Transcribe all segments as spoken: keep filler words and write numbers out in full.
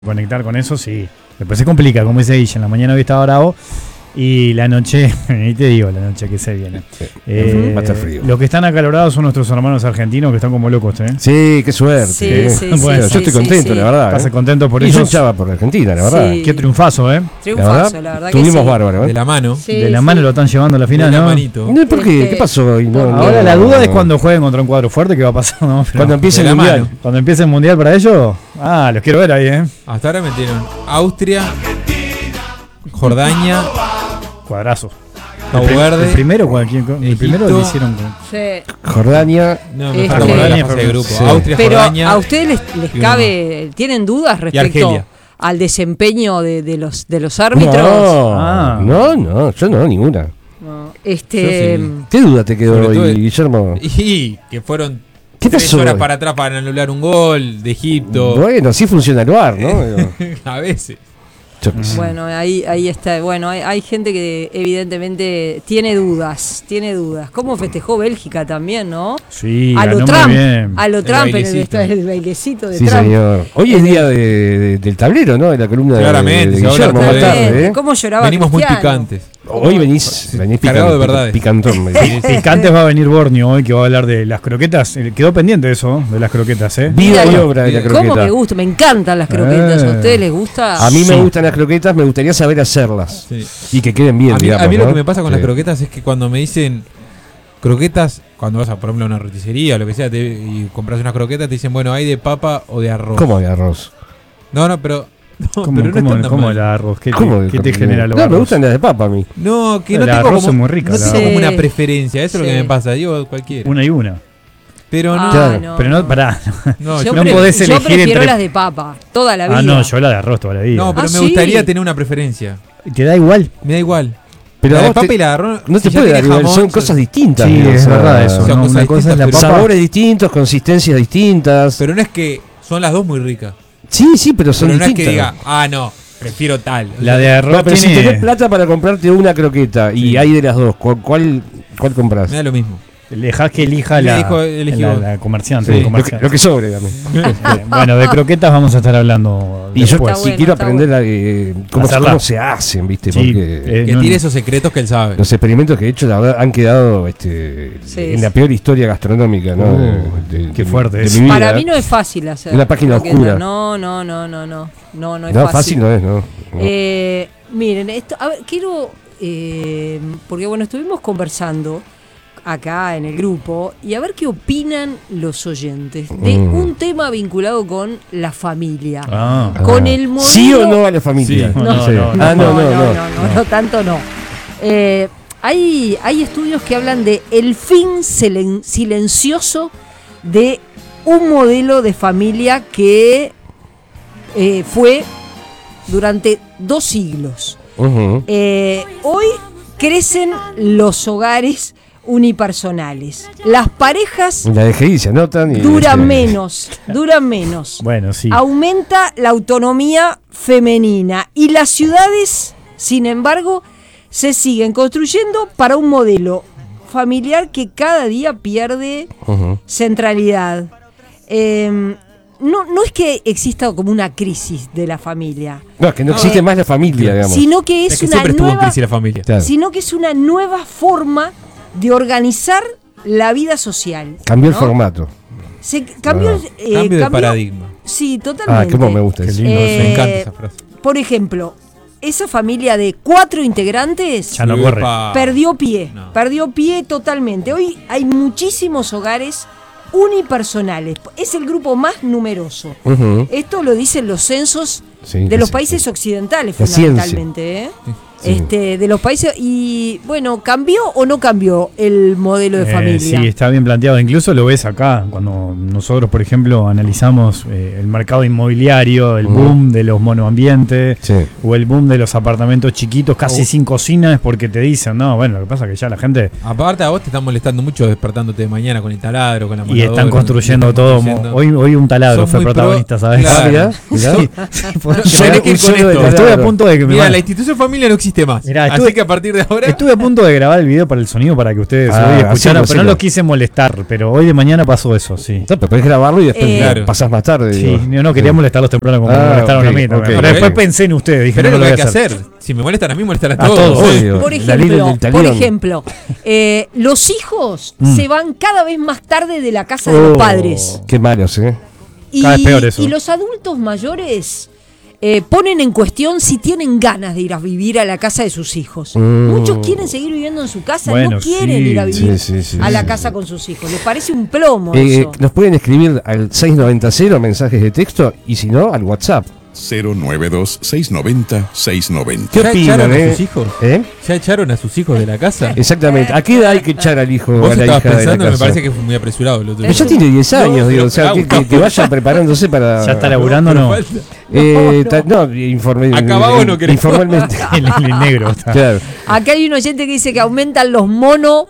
Conectar con eso, sí. Después se complica, como dice Guille, en la mañana hoy estaba bravo y la noche, ahí te digo, la noche que se viene. Sí, eh, va a estar frío. Los que están acalorados son nuestros hermanos argentinos que están como locos, ¿eh? Sí, qué suerte. Sí, eh. sí, Bueno, sí, yo estoy sí, contento, sí. la verdad. Estás eh. contento por Y yo ellos. hinchaba por Argentina, la verdad. Sí. Qué triunfazo, ¿eh? Triunfazo, la verdad que Tuvimos sí. bárbaro, De ¿eh? la mano. Sí, De la sí. mano lo están llevando a la final, de la ¿no? manito. No, ¿por qué? Este, ¿Qué pasó hoy? No, Ahora no, la duda no. es cuando jueguen contra un cuadro fuerte, ¿qué va a pasar? No, pero Cuando empiece de el la mundial. mano. cuando empiece el mundial para ellos, ah, los quiero ver ahí, ¿eh? Hasta ahora metieron Austria, Jordania, Cuadrazo. Cabo El, pri- Verde. el primero, cualquier, el Egipto. primero lo hicieron con. Sí. Jordania. No, Es me falta que- por la fase de grupo. Sí. Austria, Pero Jordania. a ustedes les, les y uno cabe, ¿tienen dudas respecto Argelia. al desempeño de, de los de los árbitros? No, Ah. no, no, yo no, ninguna. No. Este, Yo sí. ¿Qué duda te quedó Sobre hoy, todo el- Guillermo? Y que fueron ¿Qué tres pasó horas hoy? para atrás para anular un gol de Egipto. Bueno, así funciona el V A R, ¿no? Digo, A veces. yo qué sé. bueno, ahí ahí está. Bueno, hay, hay gente que evidentemente tiene dudas, tiene dudas. ¿Cómo festejó Bélgica también, no? Sí, a lo ganó Trump, muy bien. a lo El Trump en el, bailecito. vestuario, el bailecito de Sí, Trump. señor. Hoy es día de, de- del tablero, ¿no? De la columna de- Claramente, de, se va a hablar Guillermo todo más de- tarde, Totalmente. ¿eh? ¿Cómo lloraba Venimos muy Cristiano? picantes. Hoy venís, venís Cargado de picante, verdades. picantón. me dice. Picantes va a venir Borneo hoy, que va a hablar de las croquetas. Eh, Quedó pendiente eso, de las croquetas, ¿eh? Vida y Mira, obra de la ¿Cómo croqueta. me gusta? Me encantan las croquetas. Eh. ¿A ustedes les gusta? A mí Sí. me gustan las croquetas, me gustaría saber hacerlas. Sí. Y que queden bien, A mí, digamos, a mí lo ¿no? que me pasa con Sí. las croquetas es que cuando me dicen croquetas, cuando vas a, por ejemplo, a una roticería o lo que sea, te- y compras unas croquetas, te dicen, bueno, hay de papa o de arroz. ¿Cómo de arroz? No, no, pero. No, ¿Cómo, pero no cómo- están tan cómo mal. el arroz? ¿Qué te, ¿Cómo de qué te croqueta? genera los No, me arroz? gustan las de papa a mí. No, que El no tengo arroz como, es muy rico, no la tengo verdad. como una Sí. preferencia, eso es lo que Sí. me pasa, digo cualquiera. Una y una. Pero no, Ah, Claro. no. Pero no, pará. no, Yo, yo no pre- podés yo elegir prefiero entre- las de papa, toda la vida. Ah, no, yo la de arroz toda la vida. no, pero Ah, me sí. gustaría tener una preferencia. ¿Te da igual? Me da igual. Pero la a de vos papa te- y la de arroz. No te si ya puede dar tiene igual, jamón, son cosas distintas. Sí, digo, es o sea, verdad eso. son ¿no? cosas Una cosa es la distintas, papa. Sabores distintos, consistencias distintas. Pero no es que son las dos muy ricas. Sí, sí, pero son Pero no es distintas. que diga, ah, no, prefiero tal. O La sea, de arroz No, pero si tiene... tenés plata para comprarte una croqueta y Sí. hay de las dos, ¿cuál, cuál, cuál compras? Me da lo mismo. Dejás que elija Me la, dijo- elegí la, vos. la comerciante. Sí, el lo, que, comerciante. lo que sobre, dame. Este, bueno, de croquetas vamos a estar hablando Y yo después. Está si bueno, quiero está aprender a, eh, cómo, Hacerla. cómo se hacen, ¿viste? Sí, Porque eh, Que no- tire esos secretos que él sabe. los experimentos que he hecho, la verdad, han quedado este, Sí, en sí. la peor historia gastronómica, ¿no? Uh, De- de- qué de- fuerte de es. mi vida. Para mí no es fácil hacer. Una página croquetas. oscura. No, no, no, no, no. No, no es No, fácil. fácil no es, ¿no? No. Eh, miren, esto, a ver, quiero, eh, porque bueno, estuvimos conversando acá en el grupo y a ver qué opinan los oyentes de Mm. un tema vinculado con la familia. Ah, Con Ah. el modelo- ¿Sí o no a la familia? Sí. No, No sé. no, no. Ah, no, no, no. no, no, no, tanto no. Eh, hay, hay estudios que hablan de el fin silen- silencioso de un modelo de familia que eh, fue durante dos siglos. Ujú. Eh, hoy crecen los hogares unipersonales. Las parejas La D G I se anotan y... duran este, menos, duran menos. bueno, sí. Aumenta la autonomía femenina y las ciudades, sin embargo, se siguen construyendo para un modelo familiar que cada día pierde Ujú. centralidad. Eh, no, no es que exista como una crisis de la familia, No, es que no No, existe eh, más la familia, digamos. sino que es, Es que una siempre estuvo en nueva, crisis la familia. Claro. sino que es una nueva forma de organizar la vida social. Cambió el ¿no? formato. Se cambió, Ah. el- eh, Cambio de cambió- paradigma. Sí, Ah, totalmente. cómo me gusta Qué eso. lindo. Eh, Me encanta esa frase. Por ejemplo, esa familia de cuatro integrantes Ya no corre. Epa. perdió pie, No. perdió pie totalmente. Hoy hay muchísimos hogares unipersonales. Es el grupo más numeroso. Ujú. Esto lo dicen los censos Sí, de los sí, países sí. occidentales, La ciencia. fundamentalmente. ¿eh? Sí. Este, de los países. Y bueno, ¿cambió o no cambió el modelo de Eh, familia? sí, está bien planteado. Incluso lo ves acá, cuando nosotros, por ejemplo, analizamos eh, el mercado inmobiliario, el Mm. boom de los monoambientes, Sí. o el boom de los apartamentos chiquitos, casi Oh. sin cocina, es porque te dicen, no, bueno, lo que pasa es que ya la gente... Aparte a vos te están molestando mucho despertándote de mañana con el taladro, con la Y amoladora, están construyendo están todo. construyendo. mo- Hoy, hoy un taladro Son fue muy pro- protagonista, ¿sabes? Claro. Ah, mirá, mirá. Sí, sí, porque- Tenés que ir con solo esto. de Estuve a taladro. punto de que me Mira, van- la institución familia no existe existe más. Mirá, Así estuve- que a partir de ahora. Estuve a punto de grabar el video para el sonido para que ustedes Ah, hoy escucharan, hacelo, pero hacelo. no los quise molestar. Pero hoy de mañana pasó eso, sí. No, pero podés grabarlo y después Eh, claro, pasás más tarde. Sí, digo. no, no quería Sí. molestarlos temprano como Ah, me molestaron ok, a mí. también. ok, pero después ok. pensé en ustedes, dije, Pero no es lo lo que voy hay a que hacer. hacer. Si me molestan a mí, molestan a, A todos. todos. Obvio. Por La ley ejemplo, del por talión. ejemplo eh, los hijos Mm. se van cada vez más tarde de la casa de Oh. los padres. Qué malos, ¿eh? Y, Cada vez peor eso. y los adultos mayores eh, ponen en cuestión si tienen ganas de ir a vivir a la casa de sus hijos. Mm. Muchos quieren seguir viviendo en su casa, Bueno, no quieren sí, ir a vivir sí, sí, sí, a la sí. casa con sus hijos. Les parece un plomo Eh, eso. nos pueden escribir al seis noventa cero mensajes de texto y si no, al WhatsApp. cero nueve dos seis nueve cero seis nueve cero. ¿Qué ¿Ya opinan, echaron a eh? sus hijos? ¿Eh? ¿Ya echaron a sus hijos de la casa? Exactamente. ¿A qué edad hay que echar al hijo o Vos a la estabas hija de la pensando, me casa? parece que fue muy apresurado. Lo Pero ya tiene diez años, No, digo, pero o sea, que, claro, que- que vaya preparándose para... Ya está laburando, no. falta. Eh, No, ta- no, informe- Acabado no querés. informalmente. El, el negro está. Claro. Acá hay un oyente que dice que aumentan los monos,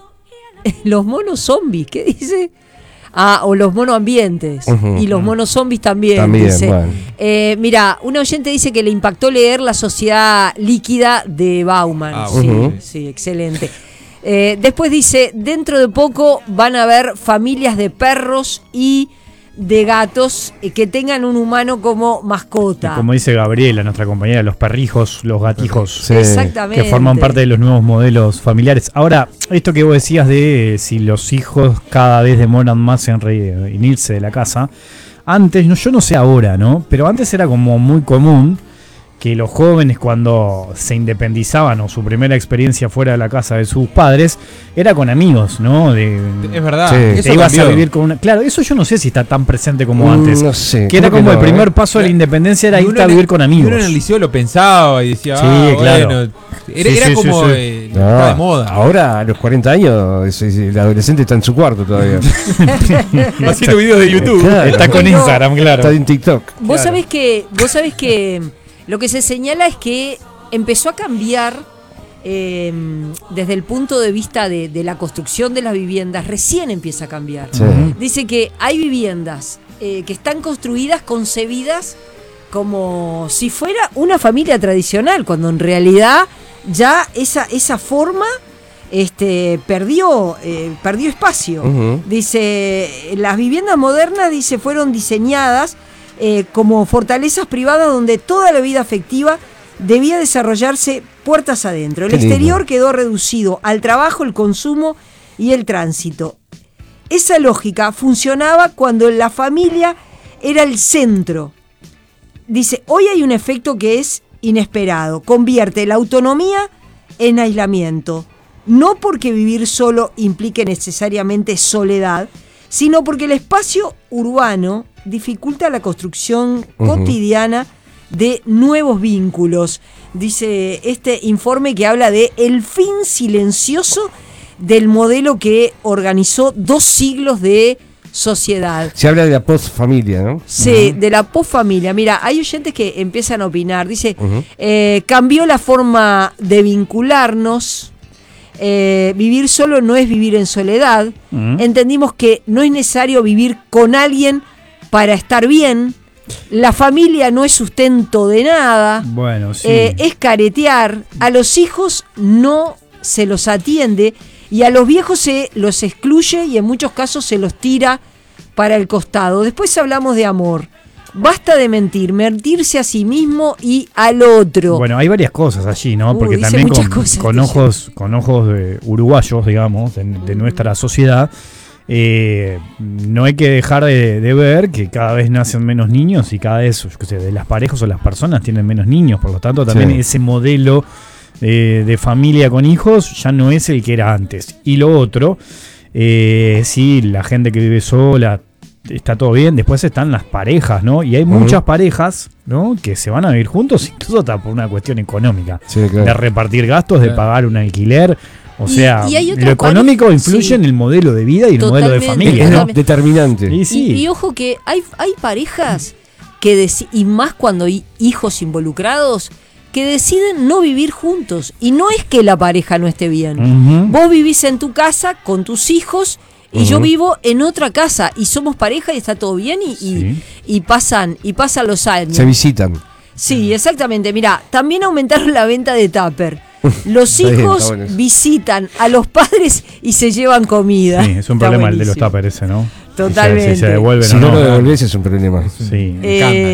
los monos zombies, ¿qué dice? Ah, o los monoambientes. Ujú. Y los monos zombies también, También, dice. bueno. Eh, mira, un oyente dice que le impactó leer La sociedad líquida de Bauman. Ah, sí, bueno. sí, excelente. Eh, después dice, dentro de poco van a haber familias de perros y de gatos eh, que tengan un humano como mascota. Como dice Gabriela, nuestra compañera, los perrijos, los gatijos. Sí. Exactamente. Que forman parte de los nuevos modelos familiares. Ahora, esto que vos decías de eh, si los hijos cada vez demoran más en, re- en irse de la casa, antes, no, yo no sé ahora, ¿no? Pero antes era como muy común que los jóvenes cuando se independizaban o su primera experiencia fuera de la casa de sus padres era con amigos, ¿no? De, Es verdad. Sí. Eso te ibas cambió. a vivir con una... Claro, eso yo no sé si está tan presente como Mm, antes. no sé, Que era creo que como no, el primer ¿eh? paso de la independencia era Y uno irte a en el- vivir con y amigos. Uno en el liceo lo pensaba y decía, Sí, ah, claro. bueno. Era, Sí, era sí, como sí, sí. eh, No, estaba de moda. Ahora, a los cuarenta años, es- es- el adolescente está en su cuarto todavía. Haciendo videos de YouTube. Claro. Está con No. Instagram, claro. Está en TikTok. Vos Claro. sabés que, vos sabés que lo que se señala es que empezó a cambiar eh, desde el punto de vista de, de la construcción de las viviendas, recién empieza a cambiar. Sí. Dice que hay viviendas eh, que están construidas, concebidas como si fuera una familia tradicional, cuando en realidad ya esa, esa forma este, perdió, eh, perdió espacio. Ujú. Dice, las viviendas modernas, dice, fueron diseñadas eh, como fortalezas privadas donde toda la vida afectiva debía desarrollarse puertas adentro. El Qué lindo. exterior quedó reducido al trabajo, el consumo y el tránsito. Esa lógica funcionaba cuando la familia era el centro. Dice, hoy hay un efecto que es inesperado. Convierte la autonomía en aislamiento. No porque vivir solo implique necesariamente soledad, sino porque el espacio urbano dificulta la construcción Ujú. cotidiana de nuevos vínculos. Dice este informe que habla de el fin silencioso del modelo que organizó dos siglos de sociedad. Se habla de la post-familia, ¿no? Sí, de la posfamilia. Mira, hay oyentes que empiezan a opinar. Dice, Ujú. eh, cambió la forma de vincularnos. Eh, vivir solo no es vivir en soledad. Ujú. Entendimos que no es necesario vivir con alguien para estar bien. La familia no es sustento de nada. Bueno, sí. Eh, es caretear. A los hijos no se los atiende y a los viejos se los excluye y en muchos casos se los tira para el costado. Después hablamos de amor. Basta de mentir, mentirse a sí mismo y al otro. Bueno, hay varias cosas allí, ¿no? Uh, Porque dice también muchas con, cosas, con dice. ojos, con ojos de uruguayos, digamos, de, de nuestra sociedad, eh, no hay que dejar de, de ver que cada vez nacen menos niños y cada vez, yo qué sé, de las parejas o las personas tienen menos niños. Por lo tanto, también Sí. ese modelo eh, de familia con hijos ya no es el que era antes. Y lo otro, eh, sí, la gente que vive sola, está todo bien. Después están las parejas, ¿no? Y hay Ujú. muchas parejas, ¿no? Que se van a vivir juntos, incluso hasta por una cuestión económica. Sí, De claro. repartir gastos, de Claro. pagar un alquiler. O Y- sea, y hay otras lo económico parejas- influye sí. en el modelo de vida y el modelo de Totalmente. familia, Es ¿no? Totalmente. determinante. Y sí. Y, y ojo que hay, hay parejas que, deci- y más cuando hay hijos involucrados, que deciden no vivir juntos. Y no es que la pareja no esté bien. Ujú. Vos vivís en tu casa con tus hijos y yo Ujú. vivo en otra casa y somos pareja y está todo bien y, y- Sí. y pasan y pasan los años. Se visitan. Sí, exactamente. Mira, también aumentaron la venta de tupper. Los Está bien, hijos está bueno eso. visitan a los padres y se llevan comida. Sí, es un Está problema el de los buenísimo. tuppers ese, ¿no? Totalmente. Si se devuelven Si o no no. lo devolvés es un problema. Sí. Me encanta. Eh,